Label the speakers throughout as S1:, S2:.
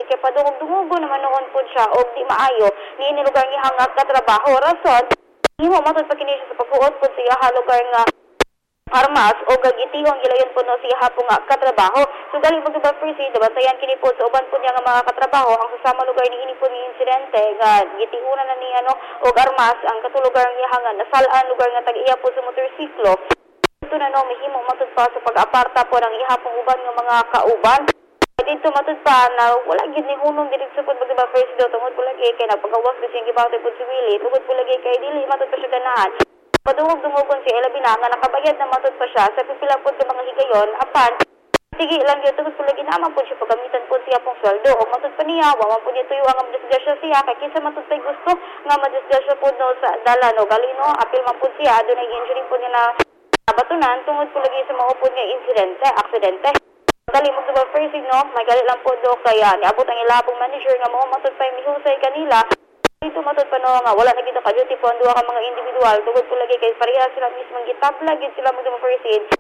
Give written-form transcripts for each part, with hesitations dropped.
S1: kay padungog-dungugo naman noon po siya o di maayo niini lugar nga hangak ka trabaho rason himo matod pa kini sa pagbuot po siya lugar nga armas o gagitihong gilayon po no siya po nga katrabaho. So galing po ba first bantayan kini po sa uban po niya nga mga katrabaho ang sasama lugar ni ini po ni insidente nga gitihunan na ni og armas ang katulugar nga hangan nasalaan lugar nga tag-iya po sa motorsiklo. Ito na no mahimo matud pa sa pag-aparta po ng ihapong uban nga mga kauban. Dito matud pa na wala gid ni hunong diri sa pud ba first tungod po lagi kay napagawas kasi gibawte po si Willie tungod po lagi kay dili matud pa siya ganahan. Padungog-dungogon si Ella Binanga nakabayad na matud pa siya sa pipila po sa mga higayon apan sige lang yun tungod po lagi naman po siya pagamitan po siya pong sweldo o matud pa niya waman po niya tuyo ang madisgrasya siya kay kinsa matud pa'y gusto nga madisgrasya po no sa dala no gali no apil man po siya doon ay injury po niya na batunan tungod po lagi sa mga po niya aksidente dali mo sa first no may gali lang po do kaya niabot ang ilapong manager nga mo matud pa'y mihusay kanila. Dito matod pa no nga wala na gito ka duty po ang duha ka mga individual tugod po lagi kay pareha sila mismong gitabla gid sila mo sa first aid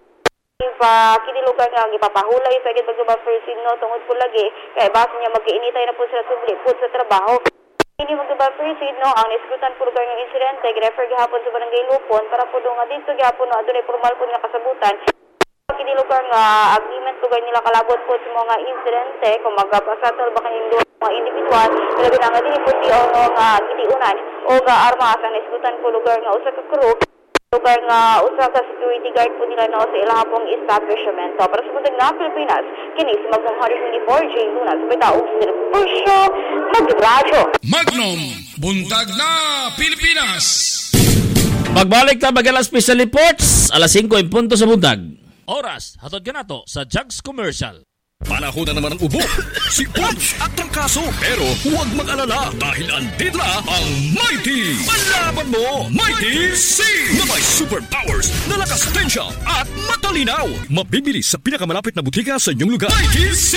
S1: pa kini lugar nga gipapahulay sa gid pag first aid no tungod po lagi kay base niya magkiinitay na po sila subli po sa trabaho kini magba first aid no ang isgutan po lugar ng insidente girefer gihapon sa barangay Lupon para po do nga dito gihapon no adunay formal po nga kasabutan kini lugar nga agreement lugar nila kalabot po sa mga insidente kung magpasatol ba kanilang mga individual labi na nga dili po di nga gitiunan o nga armas ang isgutan po lugar nga usa ka crew lugar nga usa ka security guard po nila no sa ilahapong establishment para sa buntag na Pilipinas kini si Magnum 124 J. Luna sa Bitaog Pursyo Magradyo
S2: Magnum buntag na Pilipinas.
S3: Pagbalik ta magalang special reports alas 5 en punto sa buntag. Oras, hatod ka na to sa Jugs Commercial.
S2: Panahon na naman ang ubo, si Pops at trangkaso. Pero huwag mag-alala dahil andito na ang Mighty. Palaban mo, Mighty C! Na may superpowers na lakas tensya at matalinaw. Mabibili sa pinakamalapit na butika sa inyong lugar. Mighty C!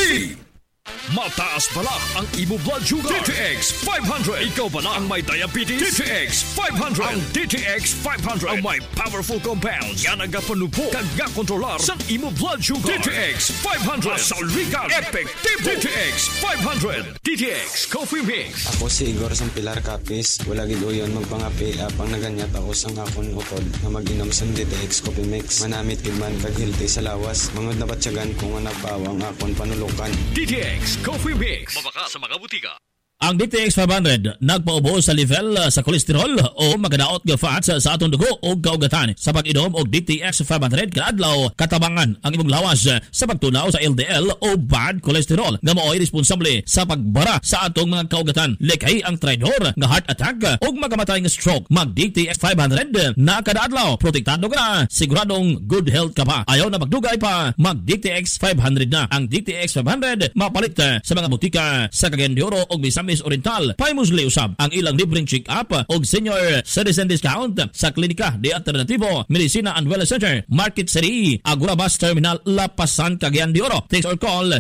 S2: Mataas pala ang imo blood sugar. DTX 500. Ikaw pala ang may diabetes. DTX 500. Ang DTX 500 ang may powerful compounds. Yan ang gapanupo kag kontrolar sa imo blood sugar. DTX 500. Masalrikan. Epektibo. DTX 500. DTX Coffee Mix.
S4: Ako si Igor Sampilar Capis. Wala gid uyon magpangapi apang naganyat ako sang akon utod na mag-inom sa DTX Coffee Mix. Manamit gid man kag healthy sa lawas. Mangod na batyagan kung nga nagpawang akon panulukan.
S2: DTX Coffee Mix. Mabaka sa mga butika.
S3: Ang DTX 500 nagpaubo sa level sa kolesterol o magadaot nga fats sa atong dugo o kaugatan. Sa pag-inom og DTX 500 kada adlaw katabangan ang imong lawas sa pagtunaw sa LDL o bad cholesterol nga mao'y responsable sa pagbara sa atong mga kaugatan. Likay ang traidor nga heart attack o magamatay nga stroke. Mag DTX 500 na kada adlaw protektado ka na, siguradong good health ka pa. Ayaw na magdugay pa, mag DTX 500 na. Ang DTX 500 mapalit sa mga butika sa Cagayan de Oro o Misamis Oriental. Paimusli usab ang ilang libreng check-up o senior citizen discount sa Klinika de Alternativo Medicina and Wellness Center, Market City, Agora Bus Terminal, Lapasan, Cagayan de Oro. Text or call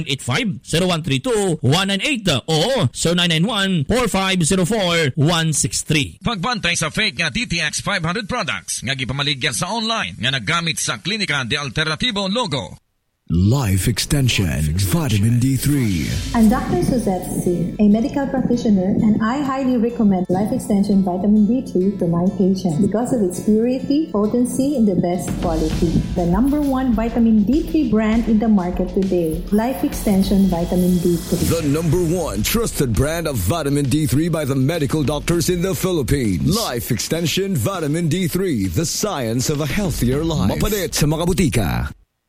S3: 0985-0132-198 o 0991-4504-163.
S5: Pagbantay sa fake nga DTX 500 products nga gipamaligyan sa online nga naggamit sa Klinika de Alternativo logo.
S6: Life Extension Vitamin D3.
S7: I'm Dr. Suzette C., a medical practitioner, and I highly recommend Life Extension Vitamin D3 to my patients because of its purity, potency, and the best quality. The #1 vitamin D3 brand in the market today, Life Extension Vitamin D3.
S6: The #1 trusted brand of vitamin D3 by the medical doctors in the Philippines. Life Extension Vitamin D3, the science of a healthier life. Mapalit sa mga butika.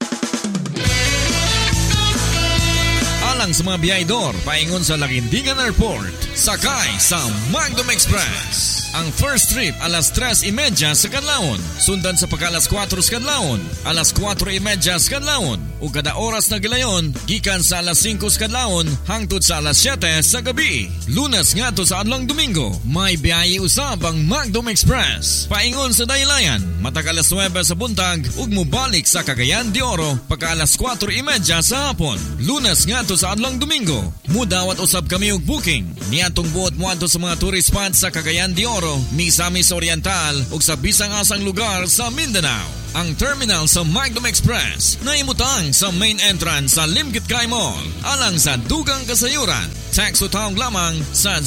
S5: Alang sa mga biyahedor, paingon sa Laguindingan Airport, sakay sa Magnum Express. Ang first trip alas 3:30 sa kadlawon, sundan sa pagka alas 4 sa kadlawon, alas 4:30 sa kadlawon, ug kada oras na gilayon gikan sa alas 5 sa kadlawon hangtod sa alas 7 sa gabi. Lunes ngadto sa adlong Domingo, may biyahe usab ang Magnum Express. Paingon sa daylayan, matag alas 9 sa buntag ug mobalik sa Cagayan de Oro pagka alas 4:30 sa hapon. Lunes ngadto sa adlong Domingo, mudawat usab kami og booking niadtong buot moadto sa mga tourist spots sa Cagayan de Oro, Misamis Oriental ug sa bisang asang lugar sa Mindanao. ang terminal sa Magnum Express na imutang sa main entrance sa Limkit Kay Mall. Alang sa dugang kasayuran, text o tawag lamang sa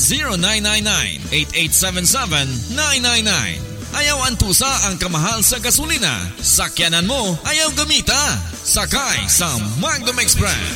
S5: 0999-8877-999. Ayaw antusa ang kamahal sa gasolina. Sakyanan mo, ayaw gamita. Sakay sa Magnum Express.